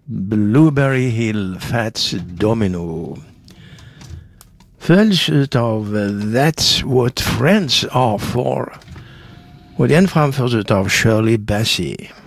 Blueberry Hill Fats Domino följs utav That's What Friends Are For, och den framförs utav Shirley Bassey.